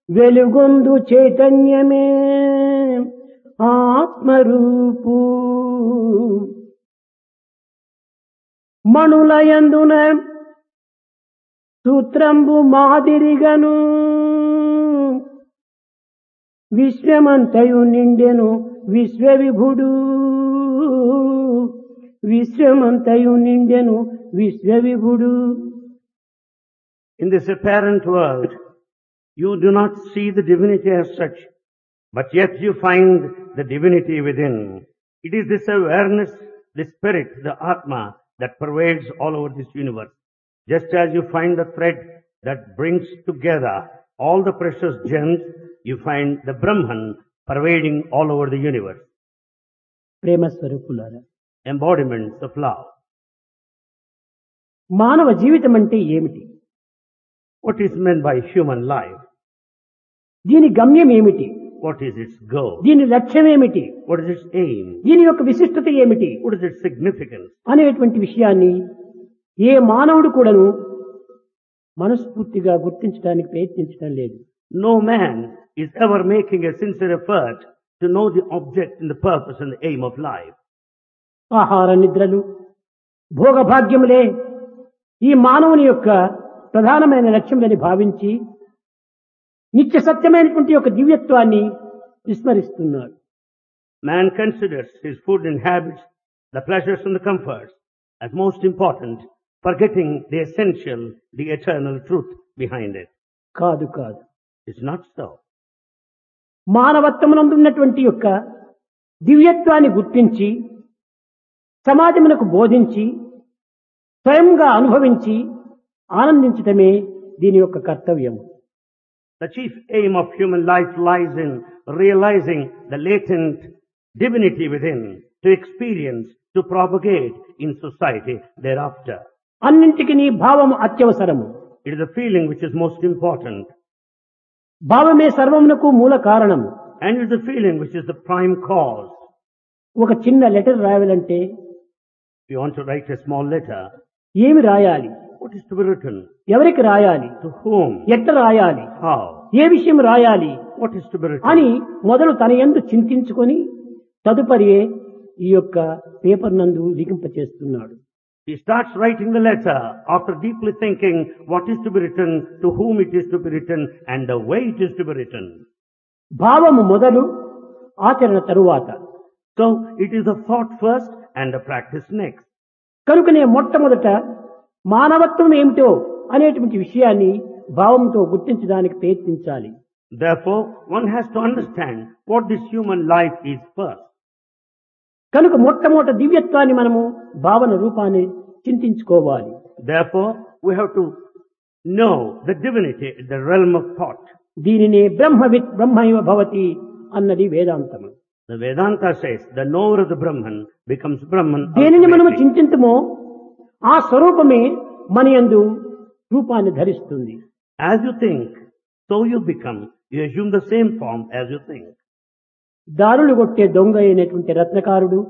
వెలుగొందు చైతన్యమే ఆత్మరూపు మణులయందున సూత్రంబు మాదిరిగను విశ్వమంతయు నిండెను విశ్వవిభుడు విశ్వమంతయు నిండెను విశ్వవిభుడు. In this apparent world, you do not see the divinity as such, but yet you find the divinity within. It is this awareness, the spirit, the Atma, that pervades all over this universe. Just as you find the thread that brings together all the precious gems, you find the Brahman pervading all over the universe. ప్రేమ స్వరూపులారా, Embodiments of love. మానవ జీవితం అంటే ఏమిటి? What is meant by human life? దీని గమ్యం ఏమిటి? What is its goal? దీని లక్ష్యం ఏమిటి? What is its aim? దీని యొక్క విశిష్టత ఏమిటి What is its significance? అనేటువంటి విషయాన్ని ఏ మానవుడు కూడాను మనస్ఫూర్తిగా గుర్తించడానికి ప్రయత్నించడం లేదు. No man is ever making a sincere effort to know the object and the purpose and the aim of life. ఆహార నిద్రలు భోగభాగ్యములే ఈ మానవుని యొక్క ప్రధానమైన లక్ష్యములని భావించి నిత్య సత్యమైనటువంటి యొక్క దివ్యత్వాన్ని విస్మరిస్తున్నాడు. Man considers his food and habits, the pleasures and the comforts as most important, forgetting the essential, the eternal truth behind it. కాదు కాదు, It's not so. మానవత్వమునందు ఉన్నటువంటి యొక్క దివ్యత్వాన్ని గుర్తించి సమాజమునకు బోధించి స్వయంగా అనుభవించి ఆనందించటమే దీని యొక్క కర్తవ్యం. The chief aim of human life lies in realizing the latent divinity within, to experience, to propagate in society thereafter. అన్నింటికి నీ భావము అత్యవసరము. It is the feeling which is most important, భావమే సర్వమునకు మూల కారణము. and it is the feeling which is the prime cause. ఒక చిన్న letter రాయాలంటే If you want to write a small letter, ఏమి రాయాలి, what is to be written? ఎవరికి రాయాలి, To whom? ఎట్లా రాయాలి, How? ఏ విషయం రాయాలి What is to be written? అని మొదలు తన యందు చింతించుకొని తదుపరి ఈ యొక్క పేపర్ నందు లిఖింపచేస్తున్నాడు. He starts writing the letter after deeply thinking what is to be written, to whom it is to be written, and the way it is to be written. భావము మొదలు ఆచరణ తరువాత. So it is a thought first and a practice next. కనుకనే మొట్టమొదట మానవత్వం ఏమిటో అనేటువంటి విషయాన్ని భావంతో గుర్తించడానికి ప్రయత్నించాలి. Therefore, one has to understand what this human life is first. కనుక మొట్టమొదట దివ్యత్వాన్ని మనము భావన రూపాన్ని చింతించుకోవాలి. Therefore, we have to know the divinity in the realm of thought. దీనినే బ్రహ్మవిత్ బ్రహ్మైవ భవతి అన్నది వేదాంతము. The Vedanta says the knower of the Brahman becomes Brahman. దేనిని మనము ultimately. చింతింతుమో ఆ స్వరూపమే మన యందు రూపాన్ని ధరిస్తుంది. As you think, so you become. You assume the same form as you think. దారులు కొట్టే దొంగ అయినటువంటి రత్నకారుడు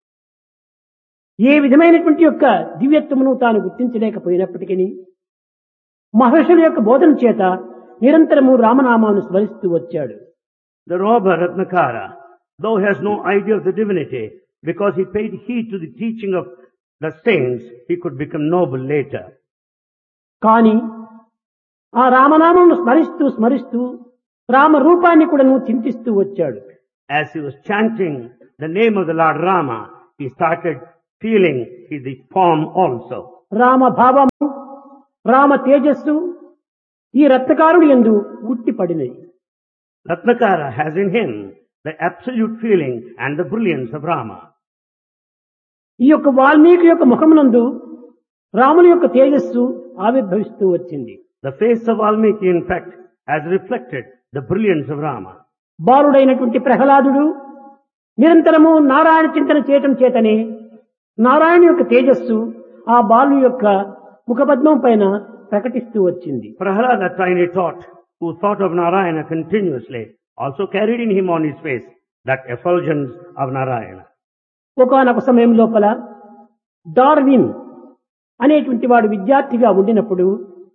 ఏ విధమైనటువంటి యొక్క దివ్యత్వమును తాను గుర్తించలేకపోయినప్పటికీ మహర్షుల యొక్క బోధన చేత నిరంతరము రామనామాన్ని స్మరిస్తూ వచ్చాడు. The robber Ratnakara, though he has no idea of the divinity, because he paid heed to the teaching of the saints, he could become noble later. కానీ ఆ రామనామమును స్మరిస్తూ స్మరిస్తూ రామ రూపాన్ని కూడా నువ్వు చింతిస్తూ వచ్చాడు. As he was chanting the name of the Lord Rama, he started feeling the form also. Rama భావము రామ తేజస్సు ఈ రత్నకారుడి యందు ఉట్టి పడినది. Ratnakara has in him the absolute feeling and the brilliance of Rama. ఈ యొక్క వాల్మీకి యొక్క ముఖమునందు రాముని యొక్క తేజస్సు ఆవిర్భవిస్తూ వచ్చింది. The face of Valmiki, in fact, has reflected the brilliance of Rama. బాలుడైనటువంటి ప్రహ్లాదుడు నిరంతరము నారాయణ చింతన చేయటం చేతనే నారాయణ యొక్క తేజస్సు ఆ బాలు యొక్క ముఖపద్మం పైన ప్రకటిస్తూ వచ్చింది. Prahlada, tiny tot, who thought of Narayana continuously, also carried in him on his face that effulgence of Narayana. ఒకానొక సమయం లోపల డార్విన్ అనేటువంటి వాడు విద్యార్థిగా ఉండినప్పుడు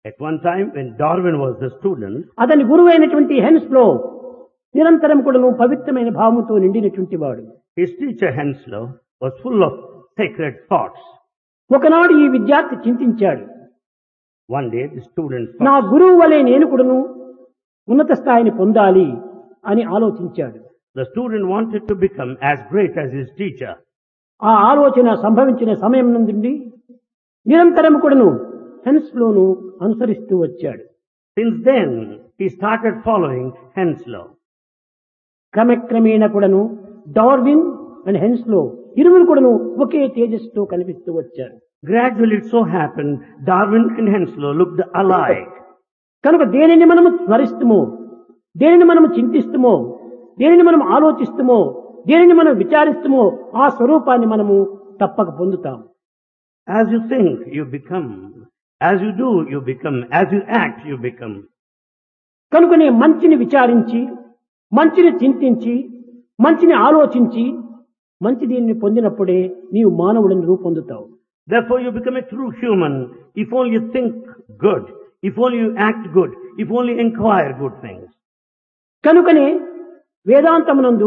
At one time when Darwin was the student, అతని గురువు అయినటువంటి హెన్స్లో నిరంతరం కూడాను పవిత్రమైన భావముతో నిండినటువంటి వాడు. his teacher Henslow was full of sacred thoughts. ఒకనాడు ఈ విద్యార్థి చింతించాడు, One day the student నా thought, గురువు వలె నేను కూడాను ఉన్నత స్థాయిని పొందాలి అని ఆలోచించాడు. the student wanted to become as great as his teacher. ఆ ఆలోచన సంభవించిన సమయం నుండి నిరంతరం కూడాను హెన్స్లోను అనుసరిస్తూ వచ్చాడు. Since then, he started following Henslow. క్రమక్రమేణా కూడాను డార్విన్ అండ్ హెన్స్లో ఇరువురు కూడాను ఒకే తేజస్సుతో కనిపిస్తూ వచ్చారు. Gradually it so happened, Darwin and Henslow looked alike. కనుక దేనిని మనము స్మరిస్తుమో, దేనిని మనము చింతిస్తుమో, దేనిని మనం ఆలోచిస్తుమో, దేనిని మనం విచారిస్తుమో ఆ స్వరూపాన్ని మనము తప్పక పొందుతాం. As you think, you become. As you do, you become. As you act, you become. కనుకనే మంచిని విచారించి, మంచిని చింతించి, మంచిని ఆలోచించి, మంచి దీనిని పొందినప్పుడే నీవు మానవుడిని రూపొందుతావు. Therefore you become a true human if only you think good, if only you act good, if only inquire good things. కనుకనే వేదాంతమునందు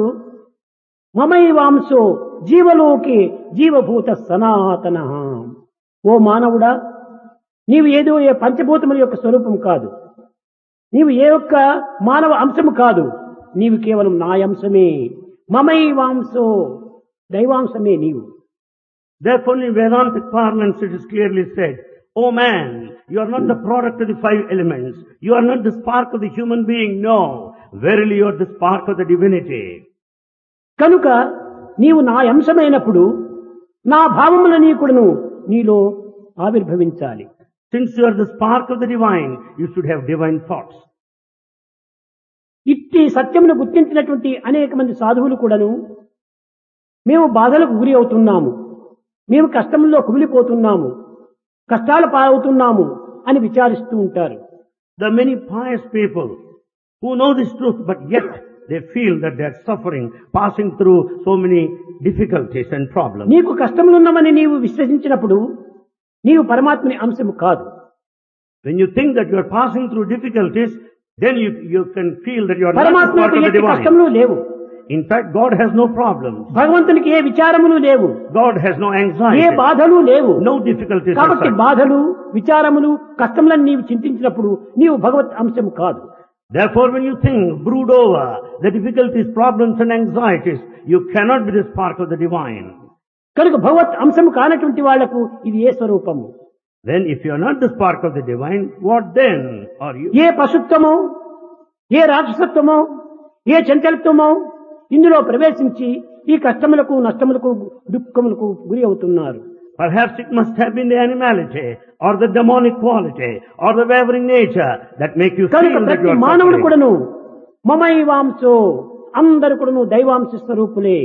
మమైవాంశో జీవలోకే జీవభూత సనాతన, ఓ మానవుడా, నీవు ఏదో ఏ పంచభూతముల యొక్క స్వరూపం కాదు, నీవు ఏ ఒక్క మానవ అంశము కాదు, నీవు కేవలం నా అంశమే. మమైవాంశో, దైవాంశమే నీవు. Therefore in Vedantic parlance it is clearly said, O man, you are not the product of the five elements. You are not the spark of the human being. No. Verily you are the spark of the divinity. కనుక నీవు నా అంశమైనప్పుడు నా భావములనీ కూడాను నీలో ఆవిర్భవించాలి. Since you are the spark of the divine, you should have divine thoughts. ఇట్టి సత్యమును గుర్తించినటువంటి అనేక మంది సాధువులు కూడాను మేము బాధలకు గురి అవుతున్నాము, మేము కష్టంలో కుమిలిపోతున్నాము, కష్టాల పాలవుతున్నాము అని విచారిస్తూ ఉంటారు. There are many pious people who know this truth, but yet they feel that they are suffering, passing through so many difficulties and problems. నీకు కష్టములున్నామని నీవు విశ్వసించినప్పుడు నీవు పరమాత్మని అంశము కాదు. When you think that you are passing through difficulties, then you can feel that you are not the spark పరమాత్మకు of the ఎట్టి divine. కష్టములు లేవు. In fact, God has no problems. భగవంతునికి ఏ విచారములు లేవు, God has no A anxiety, బాధలు లేవు. no difficulties as కాబట్టి such. బాధలు, విచారములు, కష్టములను నీవు చింతించినప్పుడు నీవు భగవత్ అంశము కాదు. Therefore, when you think, brood over the difficulties, problems and anxieties, you cannot be the spark of the divine. కనుక భగవత్ అంశము కానటువంటి వాళ్లకు ఇది ఏ స్వరూపము? Then if you are not the spark of the divine, what then are you? ఏ పశుత్వమో, ఏ రాక్షసత్వమో, ఏ చంచలత్వమో ఇందులో ప్రవేశించి ఈ కష్టములకు, నష్టములకు, దుఃఖములకు గురి అవుతున్నారు. Perhaps it must have been the animality or the demonic quality or the wavering nature that make you కనుక feel that ప్రతి you are మానవుడు suffering. కూడాను మమైవాంశో, అందరు కూడాను దైవాంశ స్వరూపులే.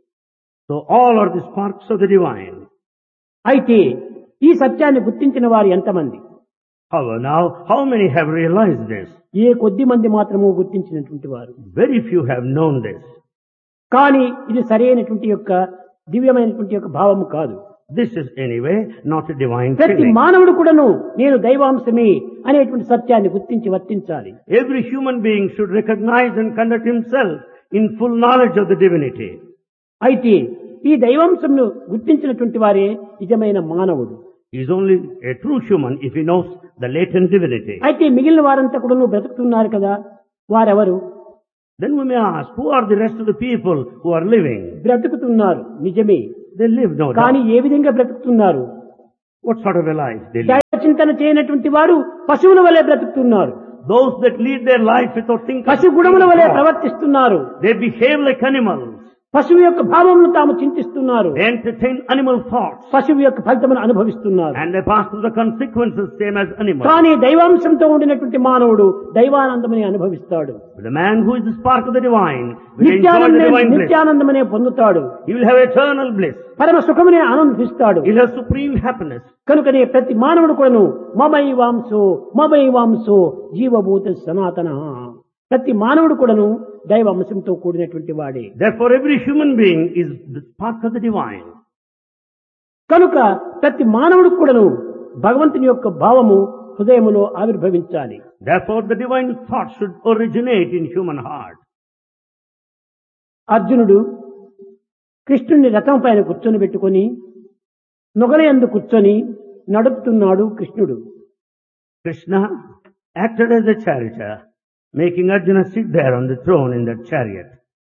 So all are the sparks of the divine. అయితే ఈ సత్యాన్ని గుర్తించిన వారు ఎంతమంది? However, now, how many have realized this? ఏ కొద్ది మంది మాత్రము గుర్తించినటువంటి వారు. Very few have known this. కానీ ఇది సరైనటువంటి యొక్క దివ్యమైనటువంటి యొక్క భావము కాదు. This is anyway not a divine ప్రతి feeling. మానవుడు కూడాను నేను దైవాంశమే అనేటువంటి సత్యాన్ని గుర్తించి వర్తించాలి. Every human being should recognize and conduct himself in full knowledge of the divinity. అయితే ఈ దైవాంశంను గుర్తించినటువంటి వారే నిజమైన మానవుడు. He is only a true human if he knows the latent divinity. అయితే మిగిలిన వారంతా కూడాను బ్రతుకుతున్నారు కదా, వారెవరు? Then we may ask, who are the rest of the people who are living? బ్రతుకుతున్నారు నిజమే, They live no కానీ doubt. ఏ విధంగా బ్రతుకుతున్నారు? What sort of a life they live? దైవ చింతన చేయనటువంటి వారు పశువుల వలె బ్రతుకుతున్నారు. Those that lead their life without thinking, పశు గుణముల వలె ప్రవర్తిస్తున్నారు. they behave like animals. పశువు యొక్క భావమును తాము చింతిస్తున్నారు. They entertain animal thoughts. పశువు యొక్క ఫలితమును అనుభవిస్తున్నారు. And they pass through the consequences same as animals. కానీ దైవాంశంతో ఉండినటువంటి మానవుడు దైవానందమని అనుభవిస్తాడు. But the man who is the spark of the divine will enjoy the divine bliss. నిత్యానందమనే పొందుతాడు. He will have eternal bliss. పరమ సుఖమునే ఆనందిస్తాడు. He will have supreme happiness. కనుకనే ప్రతి మానవుడు కూడాను మమైవాంశో జీవభూత సనాతన, ప్రతి మానవుడు కూడాను దైవ అంశంతో కూడినటువంటి వాడే. Therefore every human being is the spark of the divine. కనుక ప్రతి మానవుడు కూడాను భగవంతుని యొక్క భావము హృదయములో ఆవిర్భవించాలి. Therefore, the divine thought should originate in human heart. అర్జునుడు కృష్ణుని రథం పైన కూర్చొని పెట్టుకొని నొగలయందు కూర్చొని నడుపుతున్నాడు కృష్ణుడు. Krishna acted as a charioteer, making Arjuna sit there on the throne in that chariot.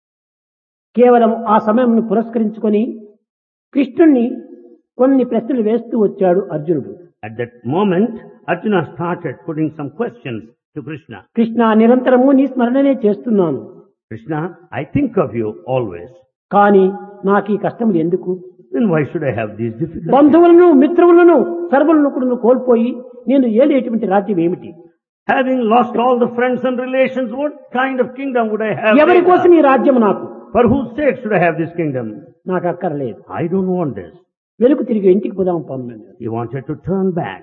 కేవలం ఆ సమయంను పురస్కరించుకొని కృష్ణుణ్ణి కొన్ని ప్రశ్నలు వేస్తూ వచ్చాడు అర్జునుడు. At that moment, Arjuna started putting some questions to Krishna. Krishna, నిరంతరము నీ స్మరణనే చేస్తున్నాను. Krishna, I think of you always. కానీ నాకు ఈ కష్టములు ఎందుకు? Then why should I have these difficulties? బంధువులను మిత్రులను సర్వులను కూడా కోల్పోయి నేను ఏలేటువంటి రాజ్యం ఏమిటి? Having lost all the friends and relations, what kind of kingdom would I have? ఎవరి later? కోసం ఈ రాజ్యం నాకు? For whose sake should I have this kingdom? నాకు అక్కర్లేదు. I don't want this. వెనుక తిరిగి ఇంటికి పోదాం పమ్మని. He wanted to turn back.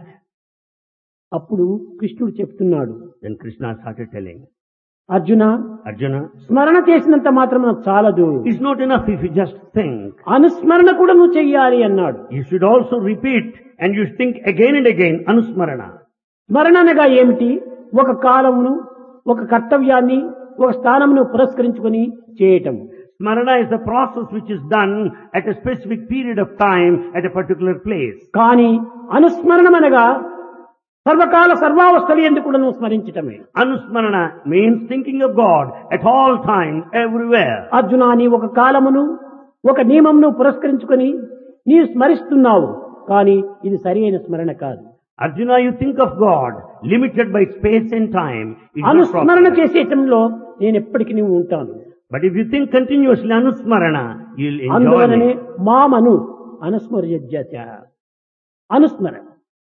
అప్పుడు కృష్ణుడు చెప్తున్నాడు, Then Krishna started telling, Arjuna, Arjuna, స్మరణ చేసినంత మాత్రం చాలదు, it's not enough if you just think. అనుస్మరణ కూడా నువ్వు చెయ్యాలి అన్నాడు. You should also repeat and you think again and again, Anusmarana. స్మరణ అనగా ఏమిటి? ఒక కాలమును, ఒక కర్తవ్యాన్ని, ఒక స్థానమును పురస్కరించుకొని చేయటం. Smarana is the process which is done at a specific period of time at a particular place. కానీ అనుస్మరణం అనగా సర్వకాల సర్వావస్థలు ఎందుకు కూడా నువ్వు స్మరించటమే. Anusmarana means thinking of God at all times, everywhere. Arjuna, నీ ఒక కాలమును, ఒక నియమమును పురస్కరించుకొని నీవు స్మరిస్తున్నావు, కానీ ఇది సరి అయిన స్మరణ కాదు. Arjuna, you think of God limited by space and time. It's not అనుస్మరణ proper. చేసేటంలో నేను ఎప్పటికీ నువ్వు ఉంటాను. But if you think continuously Anusmarana, you'll enjoy అందువలనే it. మామను అనుస్మర్యజ్యత. అనుస్మరణ.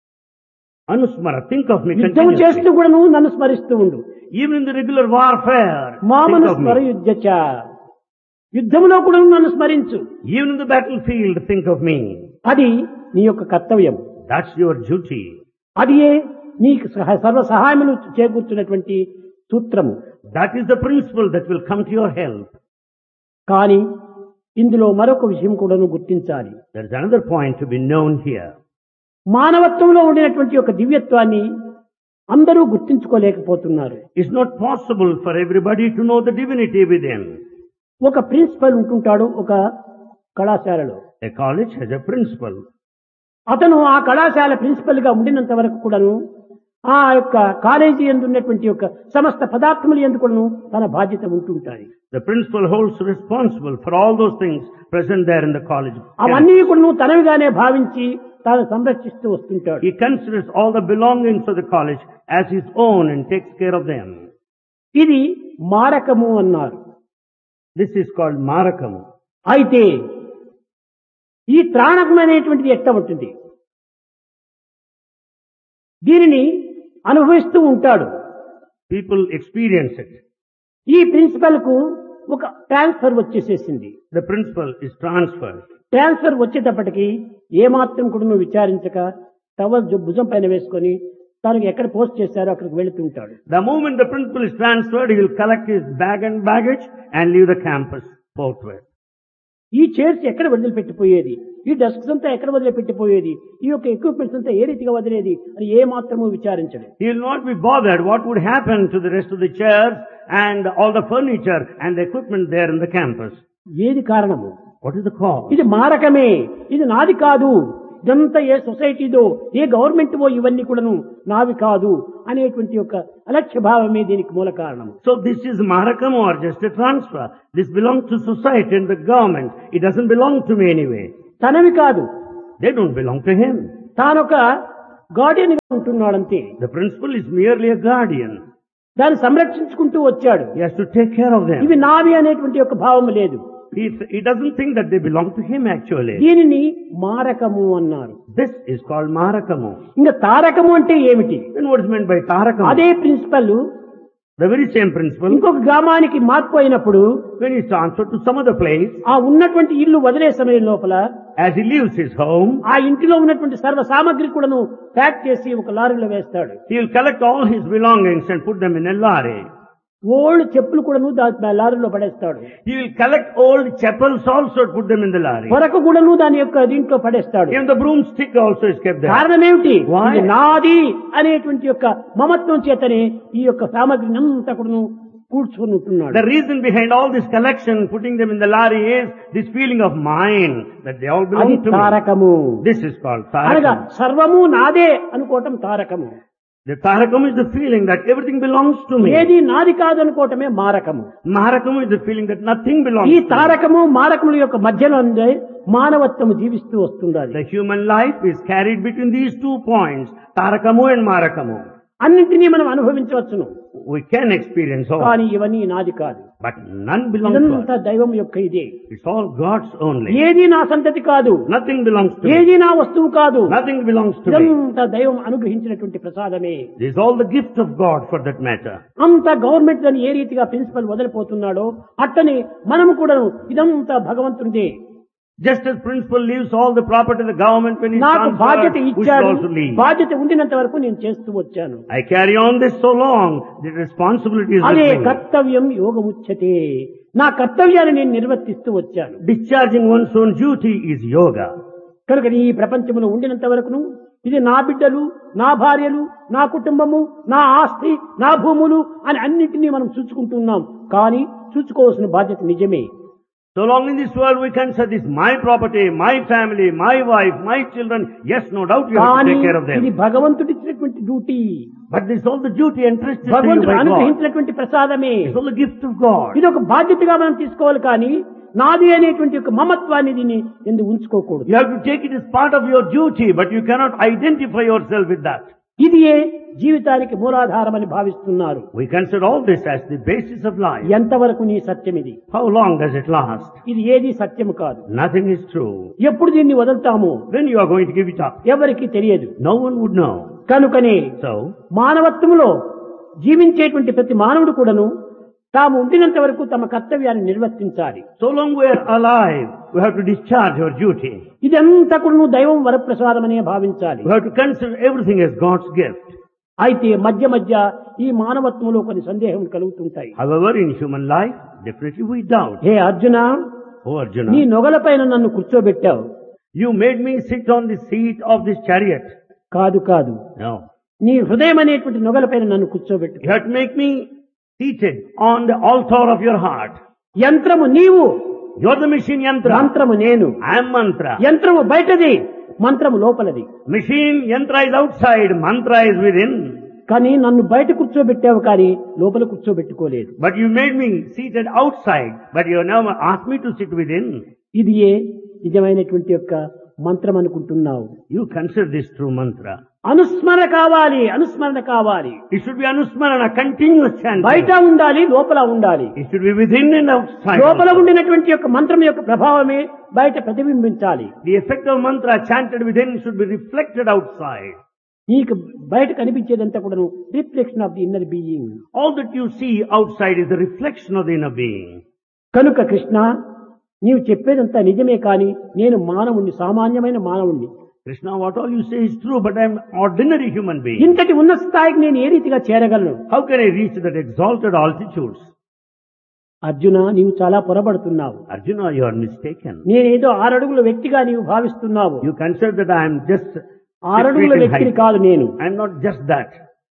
Anusmara, think of me యుద్ధం చేస్తూ continuously. కూడా నువ్వు నన్ను స్మరిస్తూ ఉండు. Even in the regular warfare, మామను think of me. స్మరయుజ్యచ. యుద్ధములో కూడా నువ్వు నన్ను స్మరించు. Even in the battlefield, think of me. అది నీ యొక్క కర్తవ్యం. That's your duty. అదియే నీకు సర్వ సహాయమును చేకూర్చున్నటువంటి సూత్రము. That is the principle that will come to your help. కానీ ఇందులో మరొక విషయం కూడా నువ్వు గుర్తించాలి. There is another point to be known here. మానవత్వంలో ఉండినటువంటి ఒక దివ్యత్వాన్ని అందరూ గుర్తించుకోలేకపోతున్నారు. It's not possible for everybody to know the divinity within. ఒక ప్రిన్సిపల్ ఉంటుంటాడు ఒక కళాశాలలో. A college has a principal. అతను ఆ కళాశాల ప్రిన్సిపల్ గా ఉండినంత వరకు కూడాను ఆ యొక్క కాలేజీ యందు ఉన్నటువంటి యొక్క సమస్త పదార్థములు యందు కూడాను తన బాధ్యత ఉంటుంటాయి. The principal holds responsible for all those things present there in the college. అవన్నీ కూడాను తనవిగానే భావించి తాను సంరక్షిస్తూ వస్తుంటాడు. He considers all the belongings of the college as his own and takes care of them. ఇది మారకము అన్నారు. This is called Marakamu. అయితే ఈ త్రాణకం అనేటువంటిది ఎట్లా ఉంటుంది? దీనిని అనుభవిస్తూ ఉంటాడు. People experience it. ఈ ప్రిన్సిపల్ కు ఒక transfer వచ్చేసేసింది. The principal is transferred. Transfer వచ్చేటప్పటికి ఏమాత్రం కూడా నువ్వు విచారించక టవల్ భుజం పైన వేసుకొని తనకు ఎక్కడ పోస్ట్ చేశారో అక్కడికి వెళుతుంటాడు. The moment the principal is transferred, he will collect his bag and baggage and leave the campus forthwith. ఈ చైర్స్ ఎక్కడ వదిలిపెట్టిపోయేది, ఈ డెస్క్స్ అంతా ఎక్కడ వదిలిపెట్టిపోయేది, ఈ యొక్క ఎక్విప్మెంట్స్ అంతా ఏ రీతిగా వదిలేది అని ఏ మాత్రము విచారించడు. He will not be bothered what would happen to the rest of the chairs and all the furniture and the equipment there in the campus. ఏది కారణము? What is the cause? ఇది మారకమే, ఇది నాది కాదు, ఇదంతా ఏ సొసైటీదో ఏ గవర్నమెంట్ ఇవన్నీ కూడాను నావి కాదు అనేటువంటి యొక్క అలక్ష్య భావమే దీనికి మూల కారణం. So this is Marakam or just a transfer. This belongs to society and the government. It doesn't belong to me anyway. తనవి కాదు, They don't belong to him. తానొక Guardian గా ఉంటున్నాడంతే. The principal is merely a guardian. దాన్ని సంరక్షించుకుంటూ వచ్చాడు. He has to take care of them. ఇవి నావి అనేటువంటి యొక్క భావం లేదు. He doesn't think that they belong to him actually. దీనిని మారకము అన్నారు. This is called Marakamu. ఇంకా తారకము అంటే ఏమిటి? Then what is meant by Tarakamu? అదే principal The very same principle. ఇంకొక గ్రామానికి మార్చిపోయినప్పుడు When he is transferred to some other place, ఆ ఉన్నటువంటి ఇల్లు వదిలే సమయం లోపల as he leaves his home, ఆ ఇంటిలో ఉన్నటువంటి సర్వ సామగ్రి కూడాను ప్యాక్ చేసి ఒక లారీలో వేస్తాడు. he will collect all his belongings and put them in a lorry. Old చెప్పులు కూడాను లారీలో పడేస్తాడు. He will collect old chappals also to put them in the lorry. పొరకు కూడాను దాని యొక్క దీంట్లో పడేస్తాడు. Even the broomstick also is kept there. కారణం ఏమిటి? Why? ఇది నాది అనేటువంటి యొక్క మమత్వం చేతనే ఈ యొక్క సామగ్రిని అంతా కూడాను కూర్చుని ఉంటున్నాడు. The reason behind all this collection, putting them in the lorry, is this feeling of mine, that they all అది belong to me. తారకము. This is called అనగా tarakam. సర్వము నాదే అనుకోవటం తారకము. The tarakam is the feeling that everything belongs to me. ఏది నాది కాదు అనుకోవటమే మారకము. Maharakam is the feeling that nothing belongs ఈ to me. తారకము మారకముల యొక్క మధ్యలో ఉండే మానవత్వము జీవిస్తూ వస్తుంది. The human life is carried between these 2 points, tarakamu and marakamu. అన్నింటినీ మనం అనుభవించవచ్చును. We can experience all, కానీ ఇవన్నీ నాది కాదు. but none belongs to ఇదంతా us. దైవం యొక్క ఇదే. It's all God's only. ఏది నా సంతతి కాదు, Nothing belongs to me. ఏది నా వస్తువు కాదు. Nothing belongs to me. ఇదంతా దైవం అనుగ్రహించినటువంటి ప్రసాదమే. This is all the gift of God for that matter. అంత గవర్నమెంట్ అని ఏ రీతిగా ప్రిన్సిపల్ వదిలిపోతున్నాడో అట్టనే మనము కూడా ఇదంతా భగవంతునిదే. Just as principal leaves all the property of the government when he's నాకు బాధ్యత transferred, we should ఇచ్చాడు. also leave. బాధ్యత ఉండినంత వరకు నేను చేస్తూ వచ్చాను. I carry on this so long, the responsibility is అదే with me. కర్తవ్యం యోగముచ్యతే. నా కర్తవ్యాన్ని నేను నిర్వర్తిస్తూ వచ్చాను. Discharging one's own duty is yoga. కనుక ఈ ప్రపంచంలో ఉండినంత వరకును ఇది నా బిడ్డలు, నా భార్యలు, నా కుటుంబము, నా ఆస్తి, నా భూములు అని అన్నింటినీ మనం చూసుకుంటున్నాం. కానీ చూసుకోవాల్సిన బాధ్యత నిజమే. So long in this world we consider this my property, my family, my wife, my children. Yes, no doubt you have to కానీ take care of ఇది them. భగవంతుడి ఇచ్చినటువంటి duty. But this is all the duty entrusted to you భగవంతుడు by God. అనుగ్రహించినటువంటి ప్రసాదమే. It's all the gift of God. ఇది ఒక బాధ్యతగా మనం తీసుకోవాలి. కానీ నాది అనేటువంటి ఒక మమత్వాన్ని దీన్ని ఎందుకు ఉంచుకోకూడదు. You have to take it as part of your duty, but you cannot identify yourself with that. ఇదియే జీవితానికి మూలాధారం అని భావిస్తున్నారు. We consider all this as the basis of life. ఎంతవరకు నీ సత్యం ఇది? How long does it last? ఇది ఏది సత్యము కాదు. Nothing is true. ఎప్పుడు దీన్ని వదులుతాము When you are going to give it up? ఎవరికి తెలియదు. No one would know. కనుకనే So, మానవత్వంలో జీవించేటువంటి ప్రతి మానవుడు కూడాను తాము ఉండినంత వరకు తమ కర్తవ్యాన్ని నిర్వర్తించాలి. so long we are alive, we have to discharge our duty. ఇదంతా కూడా దైవం వరప్రసాదమనే భావించాలి. We have to consider everything as God's gift. అయితే మధ్య మధ్య ఈ మానవత్వంలో కొన్ని సందేహం కలుగుతుంటాయి. However, in human life, definitely we doubt. Hey Arjuna, Oh Arjuna, నీ నొగలపైన నన్ను కూర్చోబెట్టావు. you made me sit on the seat of this chariot. కాదు కాదు, No. నీ హృదయం అనేటువంటి నొగలపైన నన్ను కూర్చోబెట్టు. You have to make me seated on the altar of your heart. యంత్రము నీవు, You're the machine yantra. మంత్రము నేను. I am mantra. యంత్రము బయటది, మంత్రము లోపలది. Machine yantra is outside, mantra is within. కానీ నన్ను బయట కూర్చోబెట్టావు, కానీ లోపల కూర్చోబెట్టుకోలేదు. But you made me seated outside, but you never asked me to sit within. ఇది ఏ నిజమైనటువంటి యొక్క మంత్రం అనుకుంటున్నావు. You consider this true mantra. అనుస్మరణ కావాలి, అనుస్మరణ కావాలి. It should be anusmarana, continuous chanting. బయట ఉండాలి, లోపల ఉండాలి. It should be within and outside. లోపల also. ఉండినటువంటి యొక్క మంత్రం యొక్క ప్రభావమే బయట ప్రతిబింబించాలి. The effect of mantra chanted within should be reflected outside. నీకు బయట కనిపించేదంతా కూడా reflection of the inner being. All that you see outside is the reflection of the inner being. కనుక కృష్ణ, నీవు చెప్పేదంతా నిజమే, కానీ నేను మానవుణ్ణి, సామాన్యమైన మానవుణ్ణి. Krishna, what all you say is true, but I am ordinary human being. ఇంతటి ఉన్నత స్థాయికి నేను ఏ రీతిగా చేరగలను? How can I reach that exalted altitudes? Arjuna, నీవు చాలా పొరపడుతున్నావు. Arjuna, you are mistaken. నేనేదో 6 అడుగుల వ్యక్తిగా నీవు భావిస్తున్నావు. You consider that I am just 6 అడుగుల 6 feet in వ్యక్తిని height. కాదు నేను. I am not just that.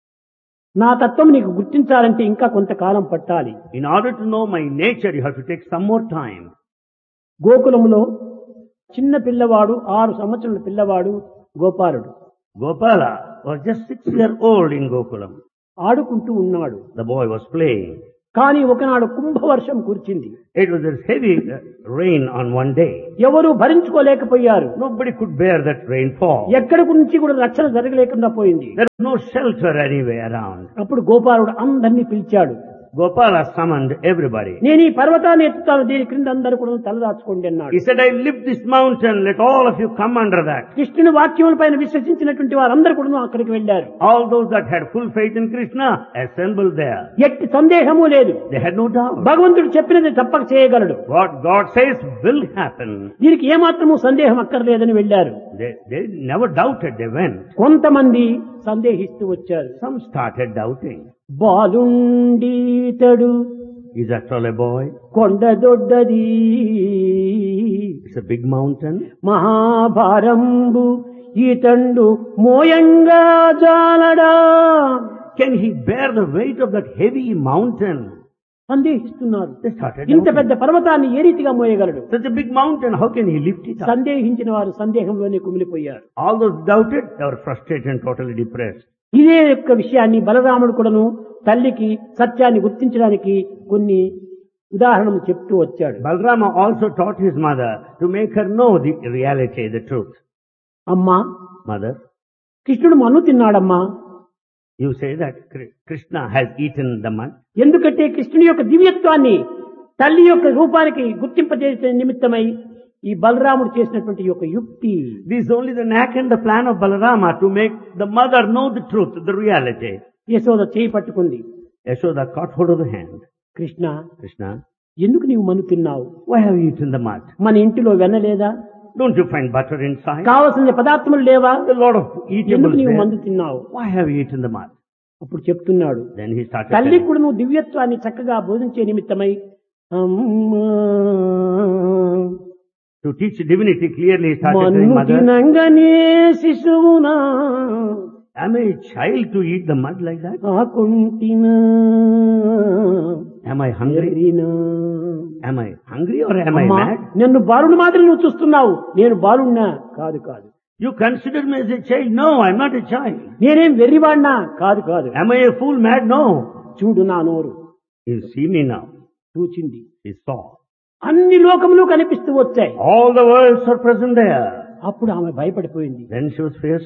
నా తత్వం నీకు గుర్తించాలంటే ఇంకా కొంతకాలం పట్టాలి. In order to know my nature, you have to take some more time. గోకులంలో చిన్న పిల్లవాడు, 6 సంవత్సరాల పిల్లవాడు గోపాలుడు Gopala was just 6-year-old in Gokulam. ఆడుకుంటూ ఉన్నాడు. The boy was playing. కానీ ఒకనాడు కుంభవర్షం కురిచింది. It was a heavy rain on one day. ఎవరు భరించుకోలేకపోయారు. Nobody could bear that rainfall. ఎక్కడి నుంచి కూడా రక్షణ జరగలేకుండా పోయింది. There was no shelter anywhere around. అప్పుడు గోపాలుడు అందరినీ పిలిచాడు. Gopala summoned everybody. నేను ఈ పర్వతాన్ని ఎత్తుతాను, దీని క్రింద అందరూ కూడా తలదాచుకోండి అన్నాడు. He said, I lift this mountain, let all of you come under that. కృష్ణుని వాక్యములపైన విశ్వసించినటువంటి వారందరూ కూడా అక్కడికి వెళ్లారు. All those that had full faith in Krishna assembled there. ఎట్టి సందేహము లేదు. They had no doubt. భగవంతుడు చెప్పినది తప్పక చేయగలడు. What God says will happen. దీనికి ఏమాత్రము సందేహం అక్కర్లేదని వెళ్లారు. They never doubted, they went. కొంతమంది సందేహిస్తూ వచ్చారు. Some started doubting. బాలుండీతడు He's after all a boy. కొండ దొడ్డది It's a big mountain. మహాభారంబు ఈతండు మోయంగా జాలడా. Can he bear the weight of that heavy mountain? సందేహిస్తున్నారు. They started ఇంత doubting. పెద్ద పర్వతాన్ని ఏ రీతిగా మోయగలడు? Such a big mountain, how can he lift it up? సందేహించిన వారు సందేహంలోనే కుమిలిపోయారు. All those doubted, they were frustrated and totally depressed. ఇదే యొక్క విషయాన్ని బలరాముడు కూడాను తల్లికి సత్యాన్ని గుర్తించడానికి కొన్ని ఉదాహరణలు చెప్తూ వచ్చాడు. Balarama also taught his mother to make her know the reality, the truth. అమ్మా, Mother, కృష్ణుడు మన్ను తిన్నాడమ్మా. you say that Krishna has eaten the mud. ఎందుకంటే కృష్ణుని యొక్క దివ్యత్వాన్ని తల్లి యొక్క రూపానికి గుర్తింపజేసే నిమిత్తమై ఈ బలరాముడు చేసినటువంటి యొక్క యుక్తి. This is only the knack and the plan of Balarama to make the mother know the truth, the reality. Yashoda చేయి పట్టుకుంది. Yashoda caught hold of the hand. Krishna, Krishna, ఎందుకు నీవు మన్ను తిన్నావు? why have you eaten the mud? మన ఇంటిలో వెన్న లేదా? Don't you find butter inside? కావలసిన పదార్థములు లేవా? A lot of ఎందుకు eatables నీవు there. మందు తిన్నావు? Why have you eaten the mud? అప్పుడు చెప్తున్నాడు, Then he started తల్లి telling. కూడా నువ్వు దివ్యత్వాన్ని చక్కగా బోధించే నిమిత్తమై అమ్మా To teach divinity clearly, he started telling మన్ను mother, తినంగనే శిశువునా am I a child to eat the mud like that? ఆకుంటినా Am I hungry? Arena. Am I hungry or am I అమ్మా, mad? నన్ను బాలుడి మాదిరి నువ్వు చూస్తున్నావు. నేను బాలుడినా? కాదు కాదు. You consider me as a child? No, I'm not a child. నేనేం వెర్రివాడినా? కాదు కాదు. Am I a fool, mad? No. చూడు నా నోరు. You see me now. చూచింది. He saw. అన్ని లోకములు కనిపిస్తూ వచ్చాయి. All the worlds are present there. అప్పుడు ఆమె భయపడిపోయింది. Then she was fierce.